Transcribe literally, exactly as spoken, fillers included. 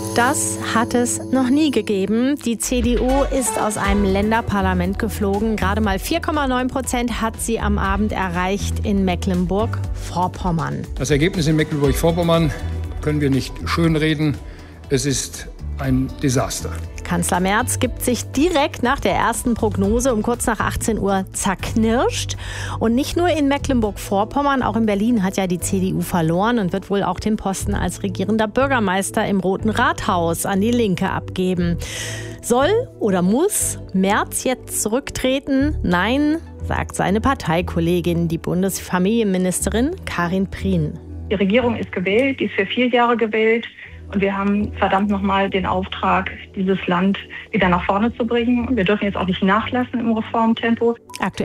Das hat es noch nie gegeben. Die C D U ist aus einem Länderparlament geflogen. Gerade mal vier Komma neun Prozent hat sie am Abend erreicht in Mecklenburg-Vorpommern. Das Ergebnis in Mecklenburg-Vorpommern können wir nicht schönreden. Es ist ein Desaster. Kanzler Merz gibt sich direkt nach der ersten Prognose um kurz nach achtzehn Uhr zerknirscht. Und nicht nur in Mecklenburg-Vorpommern, auch in Berlin hat ja die C D U verloren und wird wohl auch den Posten als regierender Bürgermeister im Roten Rathaus an die Linke abgeben. Soll oder muss Merz jetzt zurücktreten? Nein, sagt seine Parteikollegin, die Bundesfamilienministerin Karin Prien. Die Regierung ist gewählt, die ist für vier Jahre gewählt. Und wir haben verdammt nochmal den Auftrag, dieses Land wieder nach vorne zu bringen. Und wir dürfen jetzt auch nicht nachlassen im Reformtempo. Aktuell